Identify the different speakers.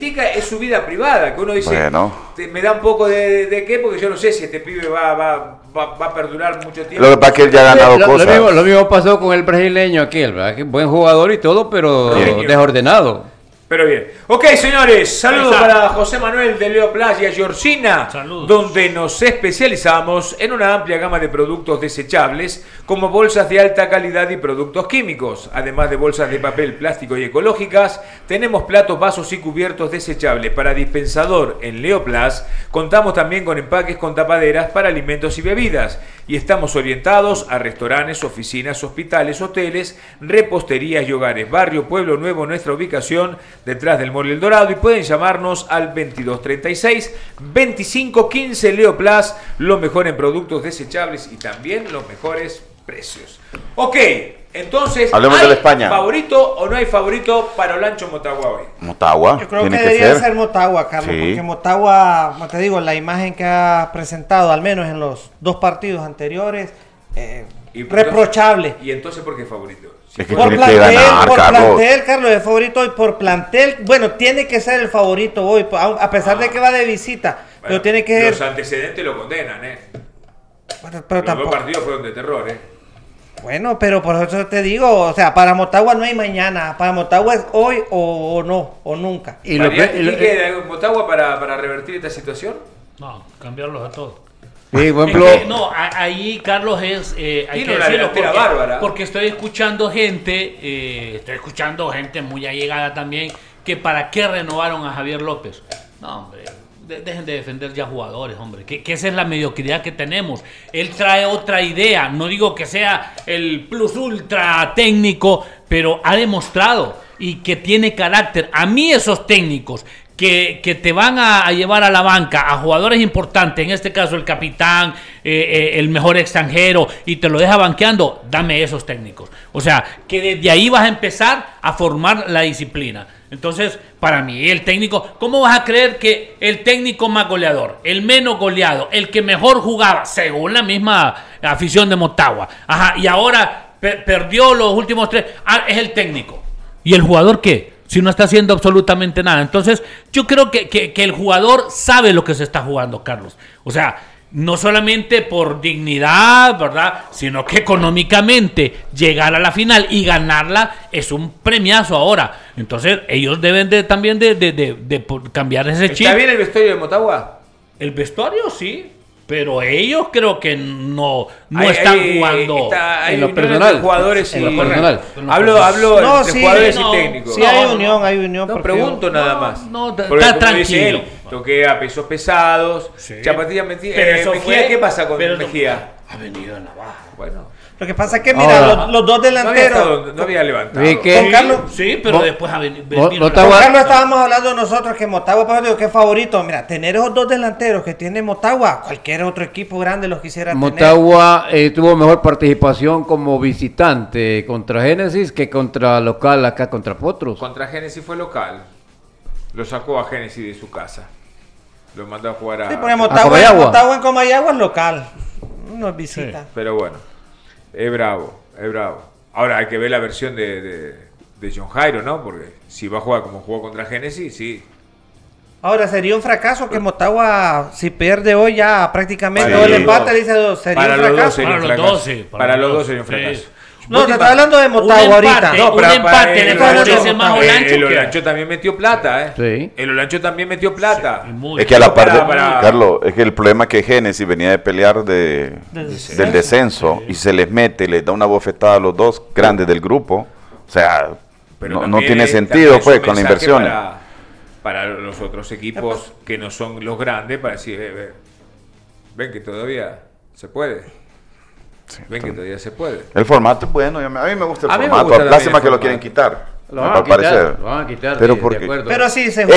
Speaker 1: es su vida privada, que uno dice,
Speaker 2: bueno,
Speaker 1: me da un poco de qué, porque yo no sé si este pibe va a perdurar mucho tiempo.
Speaker 2: lo que pasa es que él ya ha ganado cosas.
Speaker 3: Lo mismo pasó con el brasileño aquel, ¿verdad? Que buen jugador y todo, pero desordenado.
Speaker 1: Pero bien. Ok, señores, saludos para José Manuel de Leo Playa y Georgina, donde nos especializamos en una amplia gama de productos desechables, como bolsas de alta calidad y productos químicos. Además de bolsas de papel, plástico y ecológicas, tenemos platos, vasos y cubiertos desechables para dispensador en Leoplas. Contamos también con empaques con tapaderas para alimentos y bebidas. Y estamos orientados a restaurantes, oficinas, hospitales, hoteles, reposterías y hogares. Barrio Pueblo Nuevo, nuestra ubicación, detrás del Mall El Dorado, y pueden llamarnos al 2236-2515 Leoplas, lo mejor en productos desechables y también los mejores precios. Ok, entonces,
Speaker 2: hablemos de la España.
Speaker 1: ¿Favorito o no hay favorito para Olancho Motagua hoy?
Speaker 2: Motagua.
Speaker 4: Yo creo que debería ser Motagua, Carlos,
Speaker 2: sí,
Speaker 4: porque Motagua, como te digo, la imagen que ha presentado, al menos en los 2 partidos anteriores, reprochable.
Speaker 1: ¿Y entonces por qué favorito?
Speaker 2: Es que
Speaker 4: Por
Speaker 2: tiene que ganar,
Speaker 4: plantel, Carlos, es favorito hoy por plantel. Bueno, tiene que ser el favorito hoy, a pesar de que va de visita. Bueno, pero tiene que
Speaker 1: los antecedentes lo condenan,
Speaker 4: Bueno,
Speaker 1: los
Speaker 4: pero tampoco.
Speaker 1: 2 partidos fueron de terror,
Speaker 4: Bueno, pero por eso te digo, o sea, para Motagua no hay mañana. Para Motagua es hoy o no, o nunca.
Speaker 1: ¿Y Motagua para revertir esta situación?
Speaker 5: No, cambiarlos a todos.
Speaker 3: Sí, buen
Speaker 5: no, ahí Carlos hay que
Speaker 1: decirlo
Speaker 5: porque estoy escuchando gente muy allegada también, que para qué renovaron a Javier López. No, hombre, dejen de defender ya jugadores, hombre, que esa es la mediocridad que tenemos. Él trae otra idea, no digo que sea el plus ultra técnico, pero ha demostrado y que tiene carácter. A mí esos técnicos que te van a llevar a la banca a jugadores importantes, en este caso el capitán, el mejor extranjero, y te lo deja banqueando, dame esos técnicos. O sea, que desde ahí vas a empezar a formar la disciplina. Entonces, para mí, el técnico, ¿cómo vas a creer que el técnico más goleador, el menos goleado, el que mejor jugaba, según la misma afición de Motagua, y ahora perdió los últimos 3, es el técnico? ¿Y el jugador qué? Si no está haciendo absolutamente nada. Entonces, yo creo que el jugador sabe lo que se está jugando, Carlos. O sea, no solamente por dignidad, ¿verdad? Sino que económicamente llegar a la final y ganarla es un premiazo ahora. Entonces, ellos deben también de cambiar ese chip.
Speaker 1: ¿Está bien el vestuario de Motagua?
Speaker 5: El vestuario, sí. Pero ellos creo que no están jugando
Speaker 3: en lo personal.
Speaker 1: Jugadores
Speaker 3: en lo personal.
Speaker 1: Hablo de jugadores y técnicos.
Speaker 4: Sí, hay unión.
Speaker 1: No pregunto nada más.
Speaker 5: Está tranquilo.
Speaker 1: Toquea pesos pesados.
Speaker 5: Sí.
Speaker 1: Chapatillas Mejía. ¿Qué pasa con Mejía?
Speaker 5: Ha venido en la baja.
Speaker 1: Bueno.
Speaker 4: Lo que pasa es que, mira, los 2 delanteros.
Speaker 1: No había levantado.
Speaker 4: Con Carlos,
Speaker 5: sí, pero después ha venido.
Speaker 4: Con Carlos estábamos hablando nosotros que Motagua, por ejemplo, que es favorito. Mira, tener esos 2 delanteros que tiene Motagua, cualquier otro equipo grande los quisiera
Speaker 3: Motagua tuvo mejor participación como visitante contra Génesis que contra local acá contra Potros.
Speaker 1: Contra Génesis fue local. Lo sacó a Génesis de su casa. Lo mandó a jugar a...
Speaker 4: Sí, porque Motagua en Comayagua es local. No es visita.
Speaker 1: Sí, pero bueno. Es bravo. Ahora hay que ver la versión de John Jairo, ¿no? Porque si va a jugar como jugó contra Génesis, sí.
Speaker 4: Ahora, sería un fracaso que Motagua, si pierde hoy ya prácticamente todo el empate, dice sería un fracaso.
Speaker 1: Para los dos sería un fracaso.
Speaker 4: No, te está hablando de Motagua ahorita.
Speaker 1: No, pero
Speaker 5: un empate le favorece más a Olancho.
Speaker 1: El Olancho también metió plata,
Speaker 3: Sí.
Speaker 1: El Olancho también metió plata.
Speaker 5: Sí,
Speaker 2: es que a la par de Carlos, es que el problema es que Génesis venía de pelear del descenso y se les mete, les da una bofetada a los 2 grandes del grupo. O sea, no tiene sentido pues con las inversiones.
Speaker 1: Para los otros equipos que no son los grandes, para decir, ven que todavía se puede.
Speaker 2: Sí,
Speaker 1: ven que todavía se puede.
Speaker 2: El formato es bueno, a mí me gusta el
Speaker 1: A mí me
Speaker 2: formato.
Speaker 1: gusta
Speaker 2: Lástima que lo
Speaker 1: formato.
Speaker 2: quieren quitar.
Speaker 3: Lo van a quitar,
Speaker 2: pero
Speaker 3: de acuerdo.
Speaker 4: Pero sí, se
Speaker 2: es